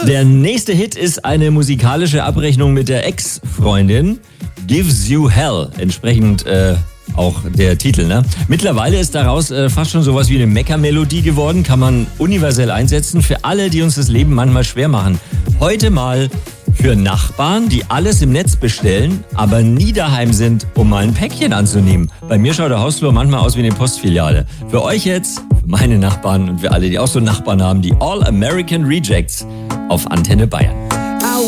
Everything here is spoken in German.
Der nächste Hit ist eine musikalische Abrechnung mit der Ex-Freundin. Gives You Hell. Entsprechend auch der Titel, ne? Mittlerweile ist daraus fast schon sowas wie eine Mecker-Melodie geworden. Kann man universell einsetzen für alle, die uns das Leben manchmal schwer machen. Heute mal für Nachbarn, die alles im Netz bestellen, aber nie daheim sind, um mal ein Päckchen anzunehmen. Bei mir schaut der Hausflur manchmal aus wie eine Postfiliale. Für euch jetzt, für meine Nachbarn und für alle, die auch so Nachbarn haben, die All American Rejects auf Antenne Bayern.